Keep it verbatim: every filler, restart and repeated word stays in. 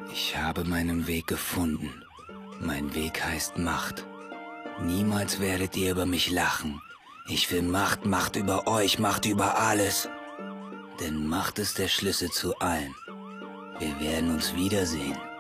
Ich habe meinen Weg gefunden. Mein Weg heißt Macht. Niemals werdet ihr über mich lachen. Ich will Macht, Macht über euch, Macht über alles. Denn Macht ist der Schlüssel zu allem. Wir werden uns wiedersehen.